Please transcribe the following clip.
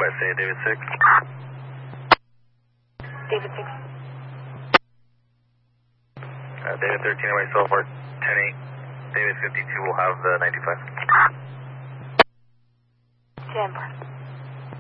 USA, David 6. David 6. David 13, away, so far, 10-8. David 52 will have the 95. 10.